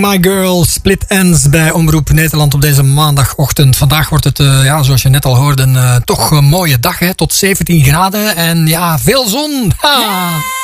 My Girl, Split Ends bij Omroep Nederland op deze maandagochtend. Vandaag wordt het, zoals je net al hoorde, toch een mooie dag. Hè? Tot 17 graden en ja, veel zon. Ha!